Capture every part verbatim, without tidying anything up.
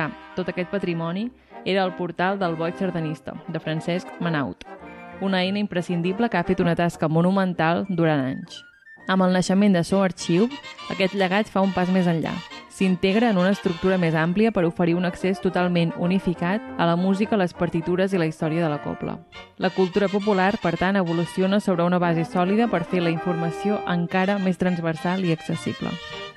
mostrar tot aquest patrimoni era el portal del Boig Sardanista, de Francesc Manaut, una eina imprescindible que ha fet una tasca monumental durant anys. Amb el naixement de So Arxiu, aquest llegat fa un pas més enllà. S'integra en una estructura més àmplia per oferir un accés totalment unificat a la música, les partitures i la història de la cobla. La cultura popular, per tant, evoluciona sobre una base sòlida per fer la informació encara més transversal i accessible.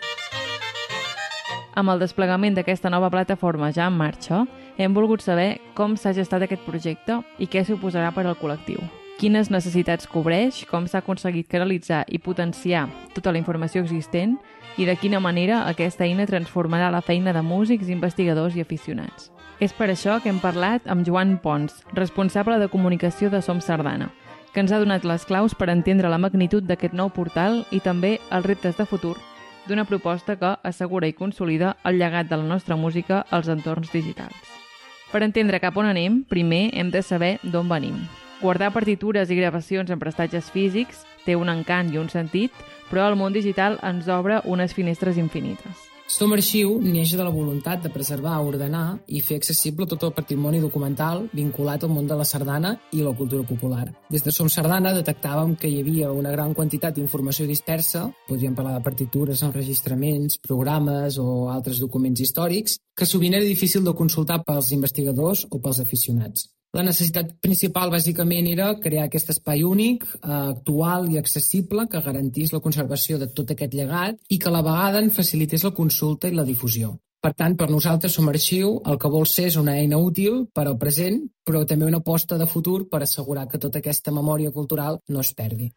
Amb el desplegament d'aquesta nova plataforma ja en marxa, hem volgut saber com s'ha gestat aquest projecte i què suposarà per al col·lectiu. Quines necessitats cobreix, com s'ha aconseguit canalitzar i potenciar tota la informació existent i de quina manera aquesta eina transformarà la feina de músics, investigadors i aficionats. És per això que hem parlat amb Joan Pons, responsable de comunicació de Som Sardana, que ens ha donat les claus per entendre la magnitud d'aquest nou portal i també els reptes de futur d'una proposta que assegura i consolida el llegat de la nostra música als entorns digitals. Per entendre cap on anem, primer hem de saber d'on venim. Guardar partitures i gravacions en prestatges físics té un encant i un sentit, però el món digital ens obre unes finestres infinites. Som Arxiu neix de la voluntat de preservar, ordenar i fer accessible tot el patrimoni documental vinculat al món de la sardana i la cultura popular. Des de Som Sardana detectàvem que hi havia una gran quantitat d'informació dispersa, podríem parlar de partitures, enregistraments, programes o altres documents històrics, que sovint era difícil de consultar pels investigadors o pels aficionats. La necessitat principal, bàsicament, era crear aquest espai únic, actual i accessible que garantís la conservació de tot aquest llegat i que a la vegada en facilités la consulta i la difusió. Per tant, per nosaltres Som Arxiu el que vol ser és una eina útil per al present, però també una aposta de futur per assegurar que tota aquesta memòria cultural no es perdi.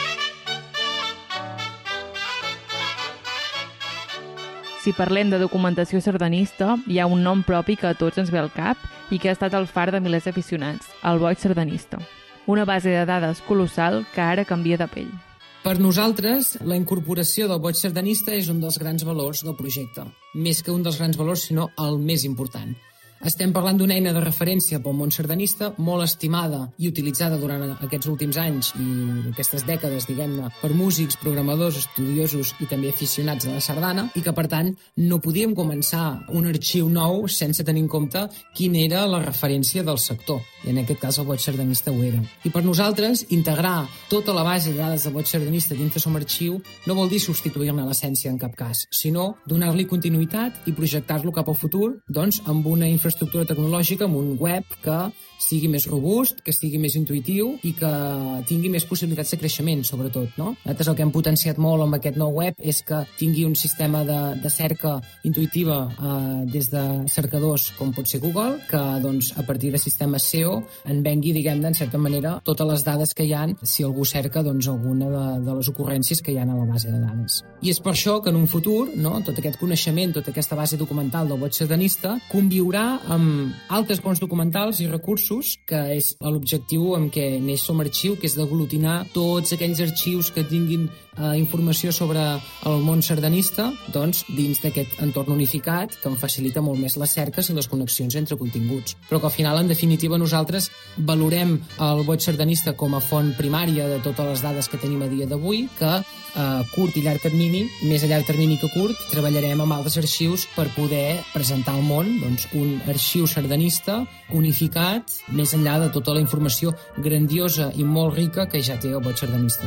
Si parlem de documentació sardanista, hi ha un nom propi que a tots ens ve al cap i que ha estat el far de milers d'aficionats, el Boig Sardanista. Una base de dades colossal que ara canvia de pell. Per nosaltres, la incorporació del Boig Sardanista és un dels grans valors del projecte. Més que un dels grans valors, sinó el més important. Estem parlant d'una eina de referència pel món sardanista, molt estimada i utilitzada durant aquests últims anys i aquestes dècades, diguem-ne, per músics, programadors, estudiosos i també aficionats de la sardana, i que, per tant, no podíem començar un arxiu nou sense tenir en compte quina era la referència del sector. I en aquest cas el Boig Sardanista ho era. I per nosaltres, integrar tota la base de dades del Boig Sardanista dins de Som Arxiu no vol dir substituir-ne l'essència en cap cas, sinó donar-li continuïtat i projectar-lo cap al futur, doncs, amb una infraestructura estructura tecnològica amb un web que sigui més robust, que sigui més intuïtiu i que tingui més possibilitats de creixement, sobretot, no? Nosaltres el que hem potenciat molt amb aquest nou web és que tingui un sistema de, de cerca intuïtiva eh, des de cercadors com pot ser Google, que doncs, a partir de sistemes S E O en vengui, diguem-ne, en certa manera, totes les dades que hi ha si algú cerca doncs, alguna de, de les ocurrències que hi ha a la base de dades. I és per això que en un futur, no, tot aquest coneixement, tota aquesta base documental del Boig Sardanista conviurà amb altres bons documentals i recursos, que és l'objectiu amb què neix Som Arxiu, que és d'aglutinar tots aquells arxius que tinguin eh, informació sobre el món sardanista, doncs, dins d'aquest entorn unificat que en facilita molt més les cerques i les connexions entre continguts. Però que al final, en definitiva, nosaltres valorem el Boig Sardanista com a font primària de totes les dades que tenim a dia d'avui, que a curt i llarg termini, més a llarg termini que curt, treballarem amb altres arxius per poder presentar al món doncs, un arxiu sardanista unificat més enllà de tota la informació grandiosa i molt rica que ja té el Boig Sardanista.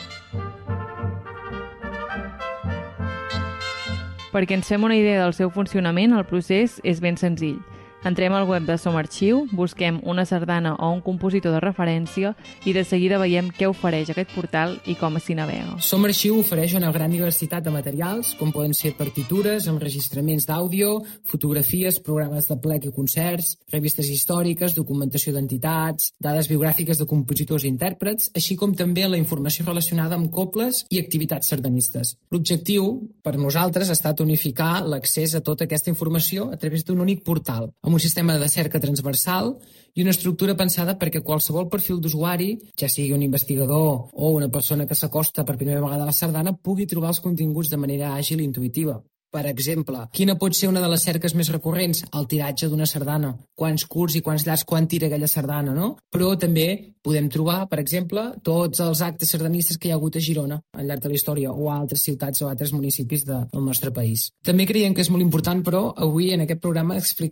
Perquè ens fem una idea del seu funcionament, el procés és ben senzill. Entrem al web de Som Arxiu, busquem una sardana o un compositor de referència i de seguida veiem què ofereix aquest portal i com s'hi navega. Som Arxiu ofereix una gran diversitat de materials, com poden ser partitures, enregistraments d'àudio, fotografies, programes de plec i concerts, revistes històriques, documentació d'entitats, dades biogràfiques de compositors i intèrprets, així com també la informació relacionada amb cobles i activitats sardanistes. L'objectiu, per nosaltres, ha estat unificar l'accés a tota aquesta informació a través d'un únic portal, amb un sistema de cerca transversal i una estructura pensada perquè qualsevol perfil d'usuari, ja sigui un investigador o una persona que s'acosta per primera vegada a la sardana, pugui trobar els continguts de manera àgil i intuïtiva. Per exemple, quina pot ser una de les cerques més recurrents? El tiratge d'una sardana. Quants curts i quants llargs, quan tira aquella sardana, no? Però també podem trobar, per exemple, tots els actes sardanistes que hi ha hagut a Girona al llarg de la història o a altres ciutats o a altres municipis de, del nostre país. També creiem que és molt important, però, avui en aquest programa explicar